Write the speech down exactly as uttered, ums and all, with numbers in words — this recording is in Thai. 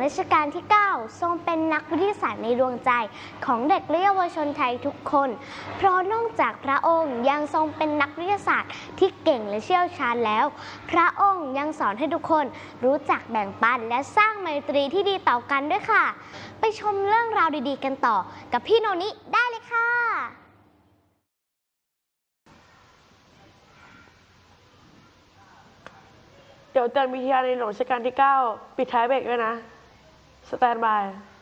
รัชกาลที่ เก้า ทรงเป็นนักวิทยาศาสตร์ในดวงใจของเด็กและเยาวชนไทยทุกคนเพราะนอกจากพระองค์ยังทรงเป็นนักวิทยาศาสตร์ที่เก่งและเชี่ยวชาญแล้วพระองค์ยังสอนให้ทุกคนรู้จักแบ่งปันและสร้างไมตรีที่ดีต่อกันด้วยค่ะไปชมเรื่องราวดีๆกันต่อกับพี่โนนิได้เลยค่ะเดี๋ยวเตือนวิทยาในหลวงรัชกาลที่ เก้า ปิดท้ายเบรกด้วยนะ สแตนบาย